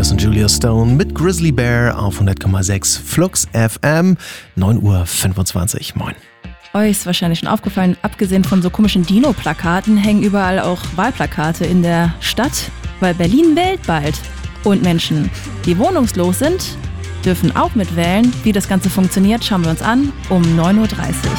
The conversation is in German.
Davis und Julia Stone mit Grizzly Bear auf 100,6 Flux FM, 9:25 Uhr. Moin. Euch ist wahrscheinlich schon aufgefallen, abgesehen von so komischen Dino-Plakaten hängen überall auch Wahlplakate in der Stadt, weil Berlin wählt bald. Und Menschen, die wohnungslos sind, dürfen auch mitwählen. Wie das Ganze funktioniert, schauen wir uns an um 9:30 Uhr.